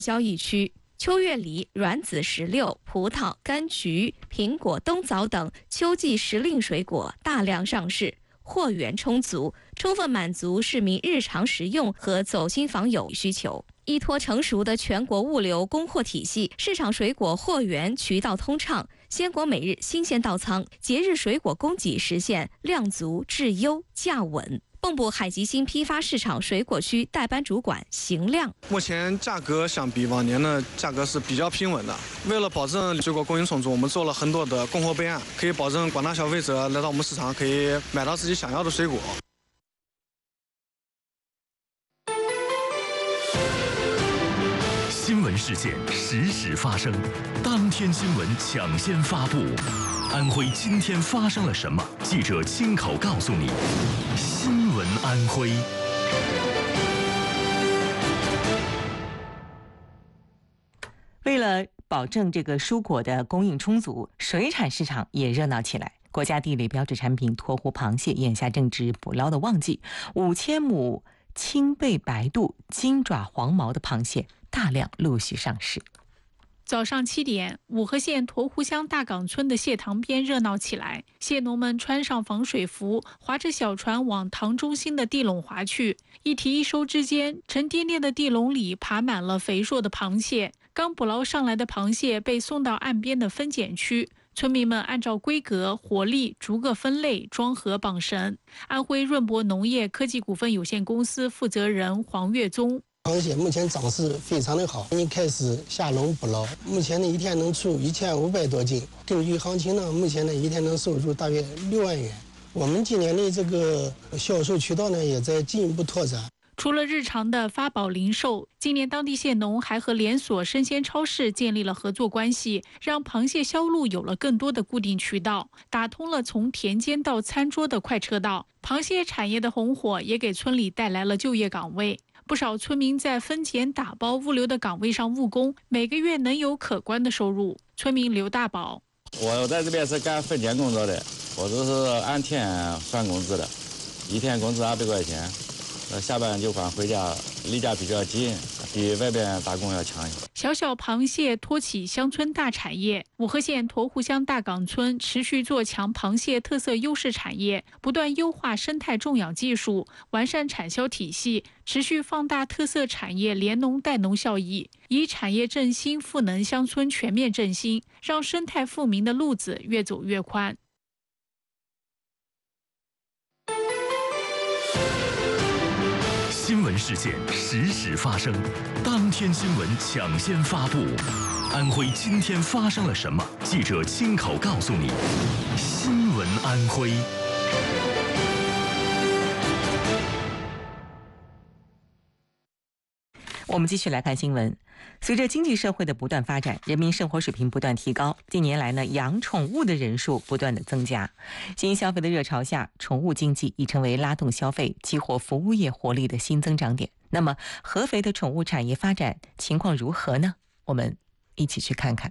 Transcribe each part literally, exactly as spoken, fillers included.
交易区。秋月梨、软籽石榴、葡萄、柑橘、苹果、冬枣等秋季时令水果大量上市，货源充足，充分满足市民日常食用和走亲访友需求。依托成熟的全国物流供货体系，市场水果货源渠道通畅，鲜果每日新鲜到仓，节日水果供给实现量足、质优、价稳。蚌埠海吉新批发市场水果区代班主管邢亮： 目前价格相比往年的价格是比较平稳的。为了保证水果供应充足，我们做了很多的供货备案，可以保证广大消费者来到我们市场可以买到自己想要的水果。 新闻事件实时发生，当天新闻抢先发布。安徽今天发生了什么？记者亲口告诉你。新闻安徽。 为了保证这个蔬果的供应充足，水产市场也热闹起来。国家地理标志产品沱湖螃蟹眼下正值捕捞的旺季，五千亩青背白肚、金爪黄毛的螃蟹大量陆续上市。 早上七点，五河县沱湖乡大岗村的蟹塘边热闹起来，蟹农们穿上防水服，划着小船往塘中心的地垄划去。一提一收之间，沉甸甸的地垄里爬满了肥硕的螃蟹。刚捕捞上来的螃蟹被送到岸边的分拣区，村民们按照规格、活力逐个分类装盒绑绳。安徽润博农业科技股份有限公司负责人黄月宗： 螃蟹目前涨势非常的好，一开始下笼捕捞，目前呢一天能出一千五百多斤。根据行情呢，目前呢一天能收入大约六万元。我们今年的这个销售渠道呢也在进一步拓展。 除了日常的发保零售，今年当地蟹农还和连锁生鲜超市建立了合作关系，让螃蟹销路有了更多的固定渠道，打通了从田间到餐桌的快车道。螃蟹产业的红火也给村里带来了就业岗位。不少村民在分拣、打包、物流的岗位上务工，每个月能有可观的收入。村民刘大宝： 我在这边是干分拣工作的，我都是按天算工资的，一天工资二百块钱，下班就返回家，离家比较近，比外边打工要强一些。 小小螃蟹托起乡村大产业。五河县沱湖乡大岗村持续做强螃蟹特色优势产业，不断优化生态种养技术，完善产销体系，持续放大特色产业联农带农效益，以产业振兴赋能乡村全面振兴，让生态富民的路子越走越宽。 新闻事件实时发生，当天新闻抢先发布。安徽今天发生了什么？记者亲口告诉你。新闻安徽。 我们继续来看新闻。随着经济社会的不断发展，人民生活水平不断提高，近年来呢，养宠物的人数不断的增加。新消费的热潮下，宠物经济已成为拉动消费、激活服务业活力的新增长点。那么，合肥的宠物产业发展情况如何呢？我们一起去看看。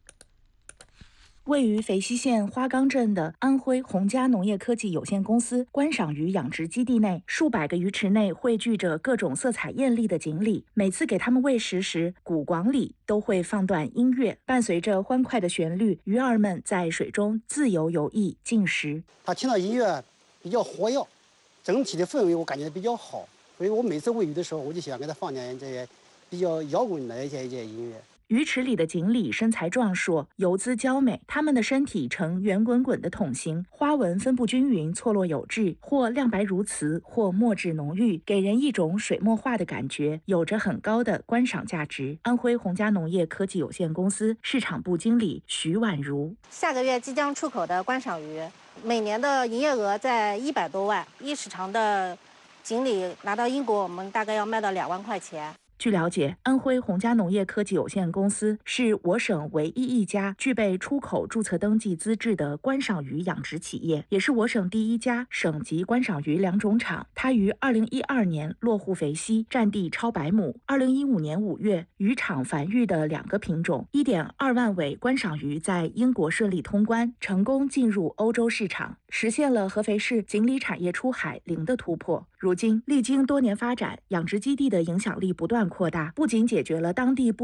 位于肥西县花岗镇的安徽洪家农业科技有限公司观赏鱼养殖基地内，数百个鱼池内汇聚着各种色彩艳丽的锦鲤。每次给它们喂食时，鼓广里都会放段音乐，伴随着欢快的旋律，鱼儿们在水中自由游弋进食。 它听到音乐比较活跃，整体的氛围我感觉比较好，所以我每次喂鱼的时候，我就喜欢给它放点这些比较摇滚的一些一些音乐。 鱼池里的锦鲤身材壮硕，游姿娇美，它们的身体呈圆滚滚的筒形，花纹分布均匀，错落有致，或亮白如瓷，或墨质浓郁，给人一种水墨画的感觉，有着很高的观赏价值。安徽洪家农业科技有限公司市场部经理徐婉如： 下个月即将出口的观赏鱼，每年的营业额在一百多万，一尺长的锦鲤拿到英国，我们大概要卖到两万块钱。 据了解，安徽洪家农业科技有限公司是我省唯一一家具备出口注册登记资质的观赏鱼养殖企业，也是我省第一家省级观赏鱼良种场。它于二零一二年落户肥西，占地超百亩。二零一五年五月，渔场繁育的两个品种一点二万尾观赏鱼在英国顺利通关，成功进入欧洲市场，实现了合肥市锦鲤产业出海零的突破。如今，历经多年发展，养殖基地的影响力不断扩大，不仅解决了当地不